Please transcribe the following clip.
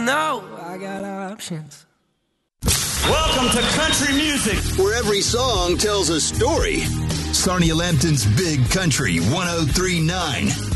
know I got options. Welcome to country music, where every song tells a story. Sarnia Lambton's Big Country 103.9.